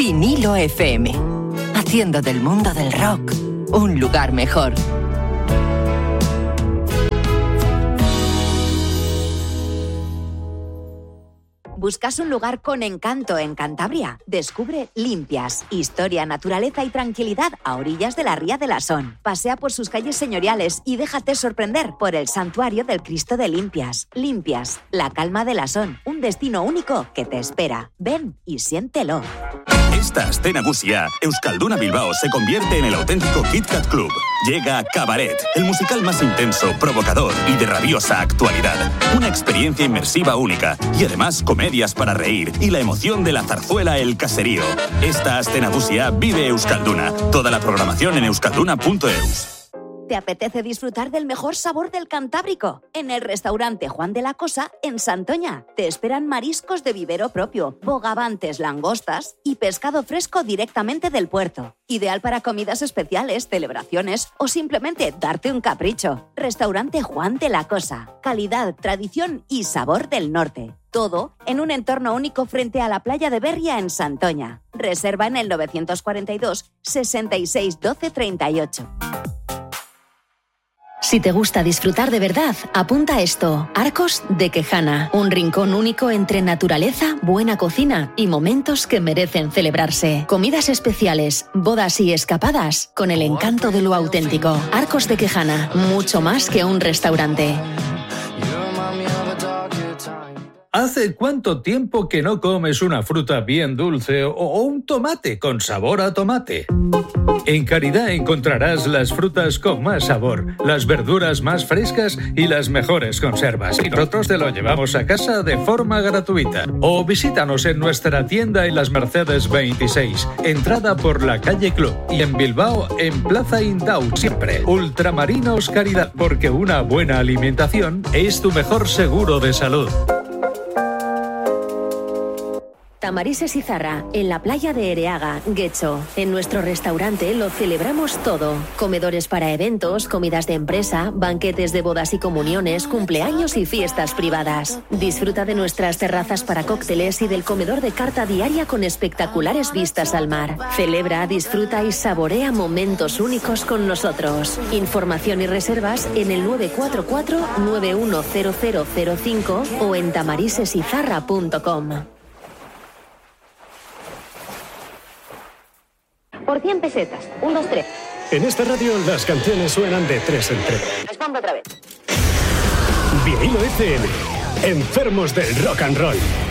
Vinilo FM, haciendo del mundo del rock un lugar mejor. ¿Buscas un lugar con encanto en Cantabria? Descubre Limpias, historia, naturaleza y tranquilidad a orillas de la ría de la Son. Pasea por sus calles señoriales y déjate sorprender por el santuario del Cristo de Limpias. Limpias, la calma de la Son, un destino único que te espera. Ven y siéntelo. Esta Aste Nagusia, Euskalduna Bilbao se convierte en el auténtico Kit Kat Club. Llega Cabaret, el musical más intenso, provocador y de rabiosa actualidad. Una experiencia inmersiva única y además comedias para reír y la emoción de la zarzuela El Caserío. Esta Aste Nagusia vive Euskalduna. Toda la programación en euskalduna.eus. ¿Te apetece disfrutar del mejor sabor del Cantábrico? En el restaurante Juan de la Cosa, en Santoña, te esperan mariscos de vivero propio, bogavantes, langostas y pescado fresco directamente del puerto. Ideal para comidas especiales, celebraciones o simplemente darte un capricho. Restaurante Juan de la Cosa. Calidad, tradición y sabor del norte. Todo en un entorno único frente a la playa de Berria en Santoña. Reserva en el 942 66 12 38. Si te gusta disfrutar de verdad, apunta esto. Arcos de Quejana, un rincón único entre naturaleza, buena cocina y momentos que merecen celebrarse. Comidas especiales, bodas y escapadas con el encanto de lo auténtico. Arcos de Quejana, mucho más que un restaurante. ¿Hace cuánto tiempo que no comes una fruta bien dulce o un tomate con sabor a tomate? En Caridad encontrarás las frutas con más sabor, las verduras más frescas y las mejores conservas. Y nosotros te lo llevamos a casa de forma gratuita. O visítanos en nuestra tienda en Las Mercedes 26, entrada por la calle Club. Y en Bilbao, en Plaza Indau, siempre. Ultramarinos Caridad, porque una buena alimentación es tu mejor seguro de salud. Tamarises Izarra, en la playa de Ereaga, Guecho. En nuestro restaurante lo celebramos todo. Comedores para eventos, comidas de empresa, banquetes de bodas y comuniones, cumpleaños y fiestas privadas. Disfruta de nuestras terrazas para cócteles y del comedor de carta diaria con espectaculares vistas al mar. Celebra, disfruta y saborea momentos únicos con nosotros. Información y reservas en el 944-910005 o en tamarisesizarra.com. Por 100 pesetas. 1, 2, 3. En esta radio las canciones suenan de 3 en 3. Respondo otra vez. Vinilo FM. Enfermos del rock and roll.